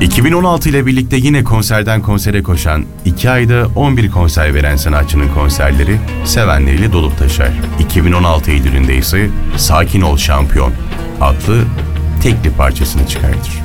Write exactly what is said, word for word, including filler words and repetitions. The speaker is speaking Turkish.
iki bin on altı ile birlikte yine konserden konsere koşan, iki ayda on bir konser veren sanatçının konserleri sevenleriyle dolup taşar. iki bin on altı Eylül'ünde ise Sakin Ol Şampiyon adlı tekli parçasını çıkartır.